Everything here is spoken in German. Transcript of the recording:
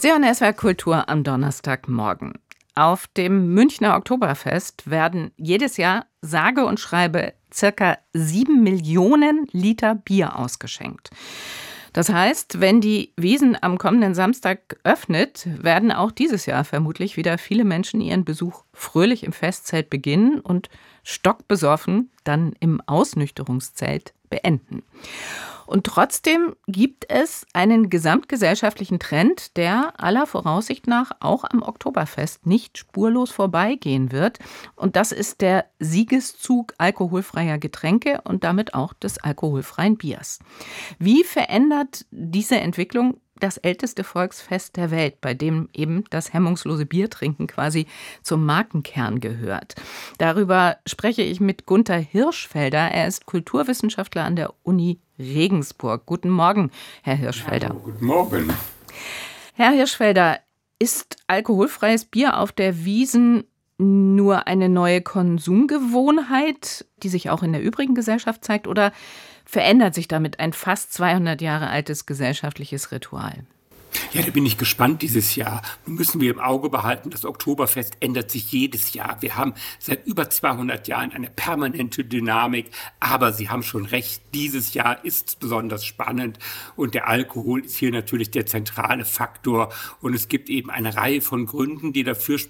Sie hören SWR Kultur am Donnerstagmorgen. Auf dem Münchner Oktoberfest werden jedes Jahr sage und schreibe ca. 7 Millionen Liter Bier ausgeschenkt. Das heißt, wenn die Wiesn am kommenden Samstag öffnet, werden auch dieses Jahr vermutlich wieder viele Menschen ihren Besuch fröhlich im Festzelt beginnen und stockbesoffen dann im Ausnüchterungszelt beenden. Und trotzdem gibt es einen gesamtgesellschaftlichen Trend, der aller Voraussicht nach auch am Oktoberfest nicht spurlos vorbeigehen wird. Und das ist der Siegeszug alkoholfreier Getränke und damit auch des alkoholfreien Biers. Wie verändert diese Entwicklung das älteste Volksfest der Welt, bei dem eben das hemmungslose Biertrinken quasi zum Markenkern gehört? Darüber spreche ich mit Gunther Hirschfelder. Er ist Kulturwissenschaftler an der Uni Regensburg. Guten Morgen, Herr Hirschfelder. Hallo, guten Morgen. Herr Hirschfelder, ist alkoholfreies Bier auf der Wiesn nur eine neue Konsumgewohnheit, die sich auch in der übrigen Gesellschaft zeigt, oder verändert sich damit ein fast 200 Jahre altes gesellschaftliches Ritual? Ja, da bin ich gespannt dieses Jahr. Nun müssen wir im Auge behalten, das Oktoberfest ändert sich jedes Jahr. Wir haben seit über 200 Jahren eine permanente Dynamik. Aber Sie haben schon recht, dieses Jahr ist besonders spannend. Und der Alkohol ist hier natürlich der zentrale Faktor. Und es gibt eben eine Reihe von Gründen, die dafür